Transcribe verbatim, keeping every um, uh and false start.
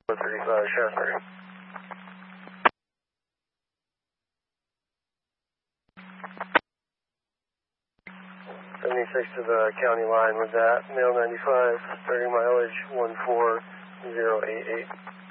thirty-five, Shasbury. seventy-six to the county line with that, male ninety-five, starting mileage one four zero eight eight.